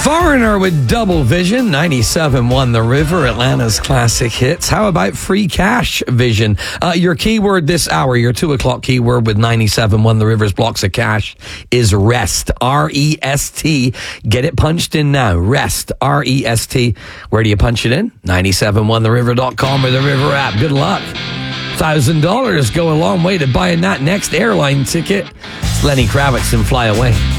Foreigner with Double Vision, 97.1 The River, Atlanta's classic hits. How about Free Cash Vision? Your keyword this hour, your 2 o'clock keyword with 97.1 The River's blocks of cash is REST, R-E-S-T. Get it punched in now, REST, R-E-S-T. Where do you punch it in? 97.1theriver.com or the River app. Good luck. $1,000 go a long way to buying that next airline ticket. It's Lenny Kravitz and Fly Away.